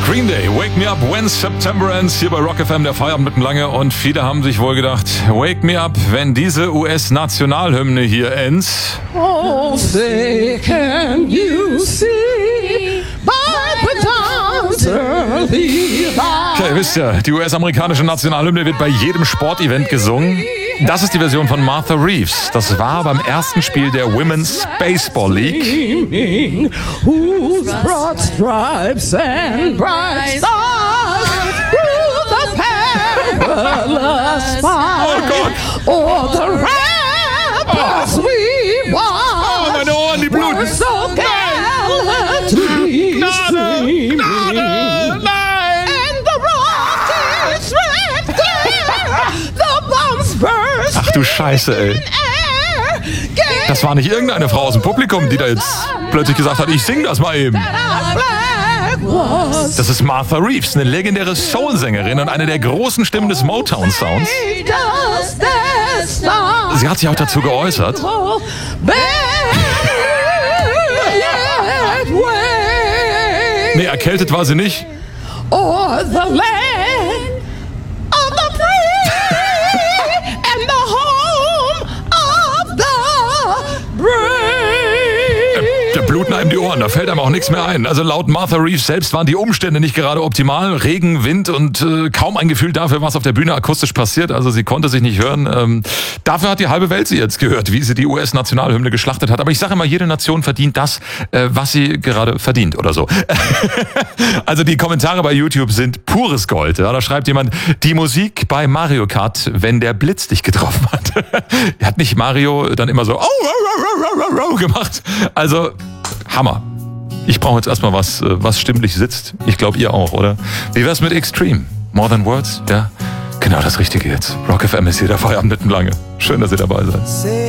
Green Day, Wake Me Up When September Ends, hier bei Rock FM, der Feierabend mitten lange. Und viele haben sich wohl gedacht, Wake Me Up, wenn diese US-Nationalhymne hier endet. Oh, say can you see by the dawn's early light. Okay, wisst ihr, die US-amerikanische Nationalhymne wird bei jedem Sportevent gesungen. Das ist die Version von Martha Reeves. Das war beim ersten Spiel der Women's Baseball League. Whose broad stripes and bright stars through the perilous fight. Oh Gott! Oh, the ramparts we walked. Oh, meine Ohren, die bluten. Were so gallantly streaming. Nein! And the rockets red glare, the bombs burst. Ach du Scheiße, ey. Das war nicht irgendeine Frau aus dem Publikum, die da jetzt plötzlich gesagt hat, ich sing das mal eben. Das ist Martha Reeves, eine legendäre Soul-Sängerin und eine der großen Stimmen des Motown-Sounds. Sie hat sich auch dazu geäußert. Nee, erkältet war sie nicht. Or the land of the free and the home of the brave. Da bluten einem die Ohren, da fällt einem auch nichts mehr ein. Also laut Martha Reeves selbst waren die Umstände nicht gerade optimal. Regen, Wind und kaum ein Gefühl dafür, was auf der Bühne akustisch passiert. Also sie konnte sich nicht hören. Dafür hat die halbe Welt sie jetzt gehört, wie sie die US-Nationalhymne geschlachtet hat. Aber ich sage immer, jede Nation verdient das, was sie gerade verdient oder so. Also die Kommentare bei YouTube sind pures Gold. Ja, da schreibt jemand, die Musik bei Mario Kart, wenn der Blitz dich getroffen hat. Hat nicht Mario dann immer so gemacht? Also Hammer. Ich brauche jetzt erstmal was stimmlich sitzt. Ich glaube, ihr auch, oder? Wie wär's mit Extreme? More Than Words? Ja, genau das Richtige jetzt. Rock FM ist hier der Feierabend mitten lange. Schön, dass ihr dabei seid.